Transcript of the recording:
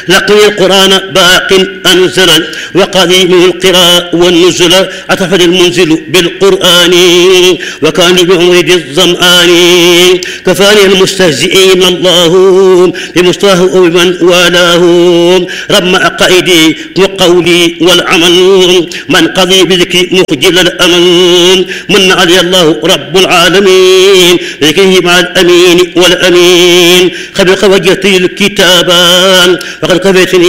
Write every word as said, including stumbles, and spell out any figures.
لقي القرآن باق أنزل وقديم القراء والنزل عطف المنزل بالقرآن وكان بمورد الظمآن كفاني المستهزئين الله بمصطاه وبمن والاه رم عقائدي وقولي والعمل من قضي بذكر مخجل الأمل من علي الله رب العالمين بذكره مع الأمين والأمين خبق وجهتي الكتابان وقد كفيتني